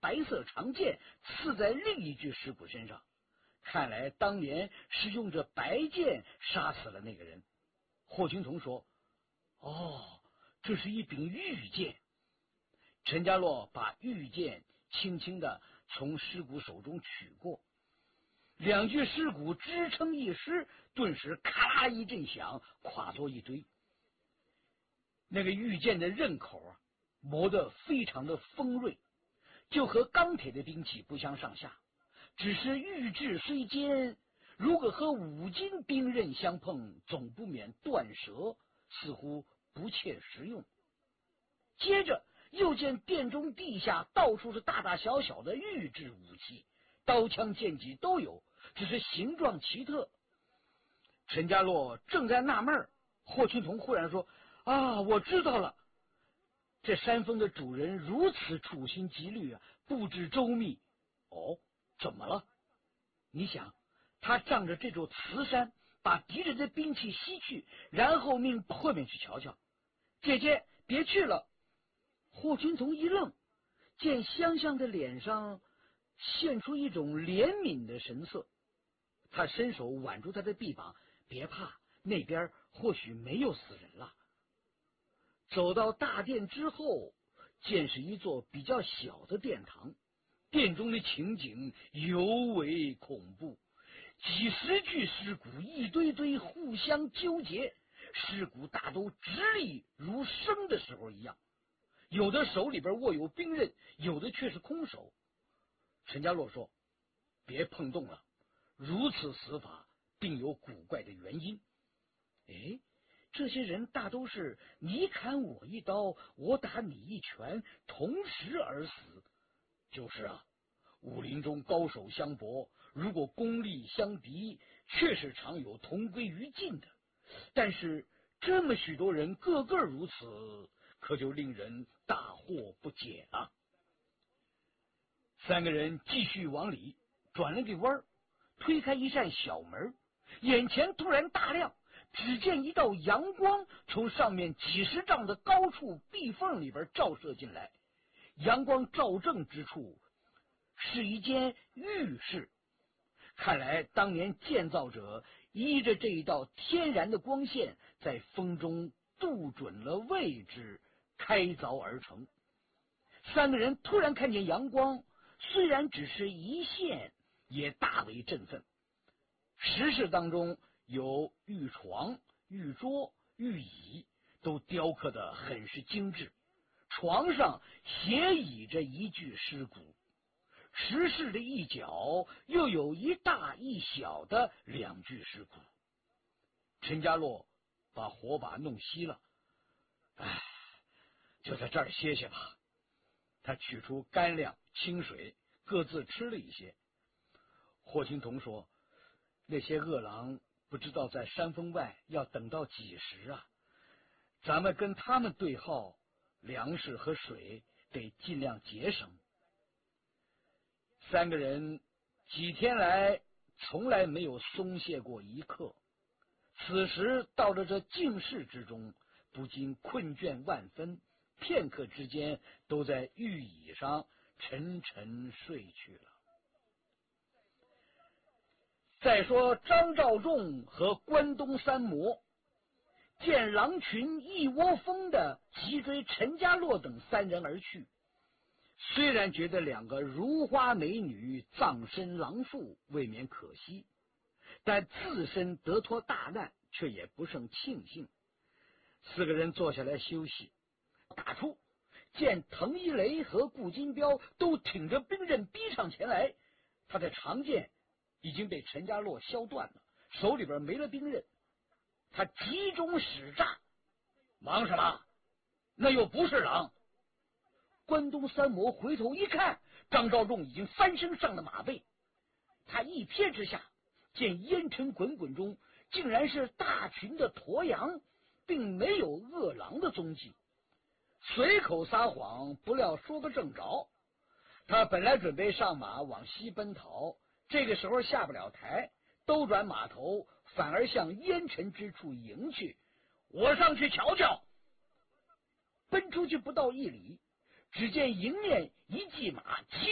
白色长剑刺在另一具尸骨身上，看来当年是用这白剑杀死了那个人。霍青桐说：“哦，这是一柄玉剑。”陈家洛把玉剑轻轻地从尸骨手中取过，两具尸骨支撑一尸，顿时咔啦一阵响，垮作一堆。那个玉剑的刃口磨得非常的锋锐，就和钢铁的兵器不相上下，只是玉质虽坚，如果和五金兵刃相碰，总不免断折，似乎不切实用。接着又见殿中地下到处是大大小小的玉质武器，刀枪剑戟都有，只是形状奇特。陈家洛正在纳闷，霍青桐忽然说：“啊，我知道了，这山峰的主人如此处心积虑布置周密。哦，怎么了？你想，他仗着这座慈山，把敌人的兵器吸去，然后命后面去瞧瞧。姐姐，别去了。”霍青桐一愣，见香香的脸上现出一种怜悯的神色，他伸手挽住他的臂膀：“别怕，那边或许没有死人了。”走到大殿之后，见是一座比较小的殿堂，殿中的情景尤为恐怖，几十具尸骨一堆堆互相纠结，尸骨大都直立如生的时候一样，有的手里边握有兵刃，有的却是空手。陈家洛说：“别碰动了，如此死法定有古怪的原因。”哎，这些人大都是你砍我一刀，我打你一拳，同时而死。就是啊，武林中高手相搏，如果功力相敌，确实常有同归于尽的。但是这么许多人个个如此，可就令人大惑不解了。三个人继续往里转了个弯，推开一扇小门，眼前突然大亮，只见一道阳光从上面几十丈的高处壁缝里边照射进来，阳光照正之处是一间浴室。看来当年建造者依着这一道天然的光线，在风中度准了位置，开凿而成。三个人突然看见阳光，虽然只是一线，也大为振奋。石室当中有玉床、玉桌、玉椅，都雕刻得很是精致，床上斜倚着一具尸骨，石室的一角又有一大一小的两具尸骨。陈家洛把火把弄熄了，就在这儿歇歇吧。他取出干粮、清水，各自吃了一些。霍青桐说：“那些恶狼不知道在山峰外要等到几时啊？咱们跟他们对号，粮食和水得尽量节省。”三个人几天来从来没有松懈过一刻，此时到了这静室之中，不禁困倦万分，片刻之间都在玉椅上沉沉睡去了。再说张召仲和关东三魔见狼群一窝蜂的急追陈家洛等三人而去，虽然觉得两个如花美女葬身狼腹未免可惜，但自身得脱大难却也不胜庆幸。四个人坐下来休息，打出见滕一雷和顾金彪都挺着兵刃逼上前来，他的长剑已经被陈家洛削断了，手里边没了兵刃，他急中使诈：“忙什么？那又不是狼。”关东三魔回头一看，张召仲已经翻身上了马背，他一瞥之下，见烟尘滚滚中竟然是大群的驼羊，并没有恶狼的踪迹。随口撒谎，不料说个正着。他本来准备上马往西奔逃，这个时候下不了台，兜转马头，反而向烟尘之处迎去。我上去瞧瞧。奔出去不到1里，只见迎面一骑马